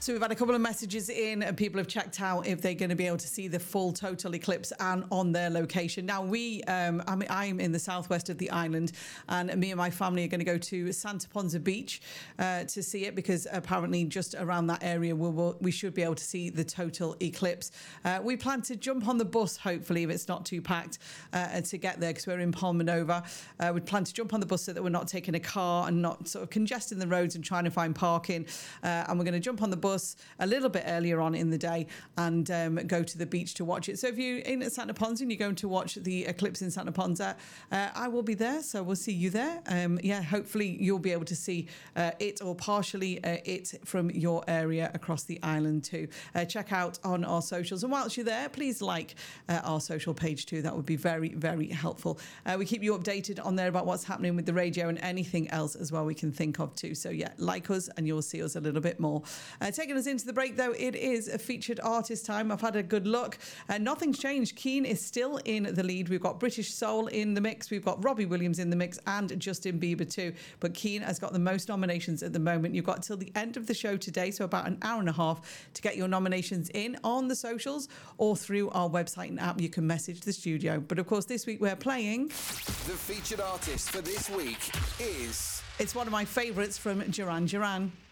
So we've had a couple of messages in and people have checked out if they're going to be able to see the full total eclipse and on their location. Now I'm in the southwest of the island, and me and my family are going to go to Santa Ponsa Beach to see it, because apparently just around that area we should be able to see the total eclipse. We plan to jump on the bus, hopefully, if it's not too packed, to get there, because we're in Palma Nova. We plan to jump on the bus so that we're not taking a car and not sort of congesting the roads and trying to find parking. And we're going to jump on the bus a little bit earlier on in the day and go to the beach to watch it. So if you're in Santa Ponsa and you're going to watch the eclipse in Santa Ponsa, I will be there, so we'll see you there. Hopefully you'll be able to see it or partially it from your area across the island too. Check out on our socials, and whilst you're there, please like our social page too. That would be very, very helpful. We keep you updated on there about what's happening with the radio and anything else as well we can think of too. So yeah, like us and you'll see us a little bit more. Taking us into the break though, it is a featured artist time. I've had a good look. Nothing's changed. Keane is still in the lead. We've got British Soul in the mix. We've got Robbie Williams in the mix and Justin Bieber too. But Keane has got the most nominations at the moment. You've got till the end of the show today, so about an hour and a half, to get your nominations in on the socials or through our website and app. You can message the studio. But of course, this week we're playing... The featured artist for this week is... It's one of my favourites from Duran Duran.